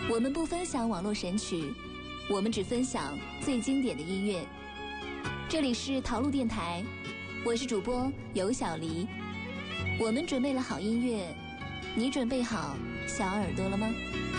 我们不分享网络神曲，我们只分享最经典的音乐。这里是陶路电台，我是主播尤小黎。我们准备了好音乐，你准备好小耳朵了吗？